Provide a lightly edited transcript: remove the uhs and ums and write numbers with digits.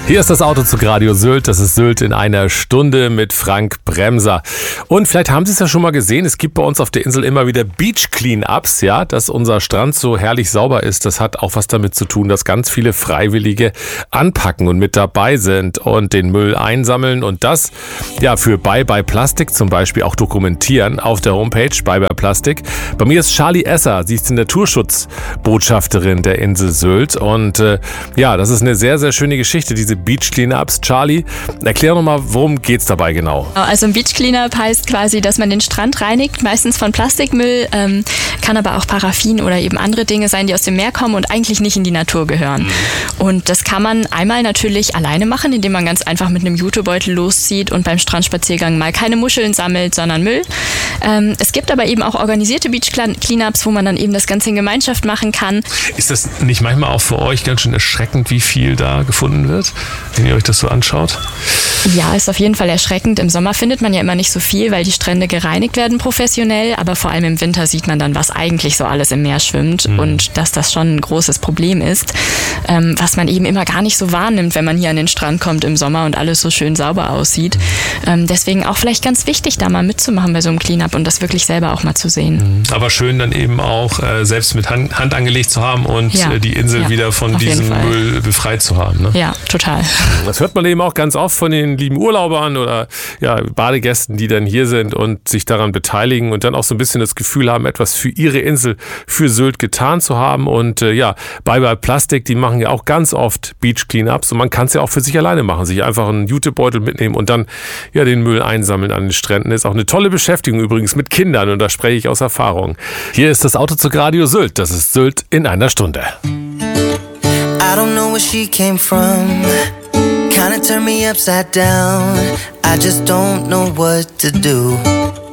Hier ist das Autozug Radio Sylt. Das ist Sylt in einer Stunde mit Frank Bremser. Und vielleicht haben Sie es ja schon mal gesehen, es gibt bei uns auf der Insel immer wieder Beach Clean-Ups, ja, dass unser Strand so herrlich sauber ist. Das hat auch was damit zu tun, dass ganz viele Freiwillige anpacken und mit dabei sind und den Müll einsammeln und das ja für Bye Bye Plastik zum Beispiel auch dokumentieren auf der Homepage Bye Bye Plastik. Bei mir ist Charlie Esser, sie ist die Naturschutzbotschafterin der Insel Sylt und ja, das ist eine sehr, sehr schöne Geschichte, diese Beach Cleanups. Charlie, erklär nochmal, worum geht's dabei genau? Also ein Beach Cleanup heißt quasi, dass man den Strand reinigt, meistens von Plastikmüll, kann aber auch Paraffin oder eben andere Dinge sein, die aus dem Meer kommen und eigentlich nicht in die Natur gehören. Und das kann man einmal natürlich alleine machen, indem man ganz einfach mit einem Jutebeutel loszieht und beim Strandspaziergang mal keine Muscheln sammelt, sondern Müll. Es gibt aber eben auch organisierte Beach Cleanups, wo man dann eben das Ganze in Gemeinschaft machen kann. Ist das nicht manchmal auch für euch ganz schön erschreckend, wie viel da gefunden wird, wenn ihr euch das so anschaut? Ja, ist auf jeden Fall erschreckend. Im Sommer findet man ja immer nicht so viel, weil die Strände gereinigt werden professionell, aber vor allem im Winter sieht man dann, was eigentlich so alles im Meer schwimmt und dass das schon ein großes Problem ist, was man eben immer gar nicht so wahrnimmt, wenn man hier an den Strand kommt im Sommer und alles so schön sauber aussieht. Deswegen auch vielleicht ganz wichtig, da mal mitzumachen bei so einem Cleanup und das wirklich selber auch mal zu sehen. Aber schön dann eben auch selbst mit Hand angelegt zu haben und die Insel wieder von diesem Müll befreit zu haben. Ne? Ja, total. Das hört man eben auch ganz oft von den lieben Urlaubern oder Badegästen, die dann hier sind und sich daran beteiligen und dann auch so ein bisschen das Gefühl haben, etwas für ihre Insel, für Sylt getan zu haben. Und Bye Bye Plastik, die machen ja auch ganz oft Beach Cleanups und man kann es ja auch für sich alleine machen, sich einfach einen Jutebeutel mitnehmen und dann den Müll einsammeln an den Stränden. Ist auch eine tolle Beschäftigung übrigens mit Kindern und da spreche ich aus Erfahrung. Hier ist das Autozug Radio Sylt. Das ist Sylt in einer Stunde. I don't know where she came from. Kinda turned me upside down. I just don't know what to do.